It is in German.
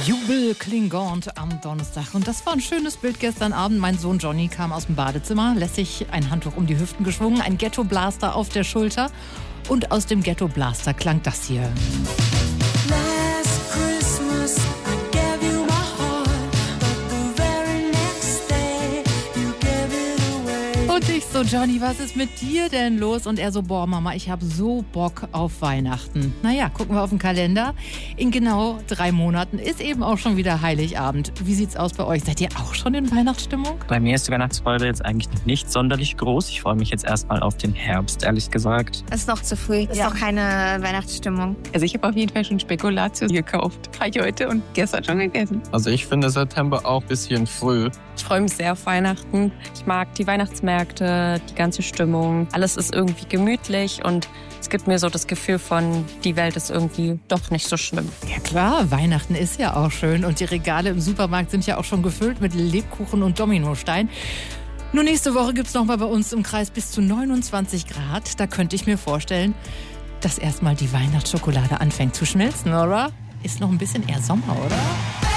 Jubel klingant am Donnerstag. Und das war ein schönes Bild gestern Abend. Mein Sohn Johnny kam aus dem Badezimmer, lässig ein Handtuch um die Hüften geschwungen, ein Ghetto-Blaster auf der Schulter. Und aus dem Ghetto-Blaster klang das hier. Und ich so, Johnny, was ist mit dir denn los? Und er so, boah, Mama, ich habe so Bock auf Weihnachten. Naja, gucken wir auf den Kalender. In genau 3 Monaten ist eben auch schon wieder Heiligabend. Wie sieht's aus bei euch? Seid ihr auch schon in Weihnachtsstimmung? Bei mir ist die Weihnachtsfreude jetzt eigentlich noch nicht sonderlich groß. Ich freue mich jetzt erstmal auf den Herbst, ehrlich gesagt. Es ist noch zu früh. Es ist noch keine Weihnachtsstimmung. Also ich habe auf jeden Fall schon Spekulatius gekauft. Habe ich heute und gestern schon gegessen. Also ich finde September auch ein bisschen früh. Ich freue mich sehr auf Weihnachten. Ich mag die Weihnachtsmärkte, die ganze Stimmung. Alles ist irgendwie gemütlich und es gibt mir so das Gefühl von, die Welt ist irgendwie doch nicht so schlimm. Ja klar, Weihnachten ist ja auch schön und die Regale im Supermarkt sind ja auch schon gefüllt mit Lebkuchen und Dominostein. Nur nächste Woche gibt es noch mal bei uns im Kreis bis zu 29 Grad. Da könnte ich mir vorstellen, dass erstmal die Weihnachtsschokolade anfängt zu schmelzen, oder? Ist noch ein bisschen eher Sommer, oder?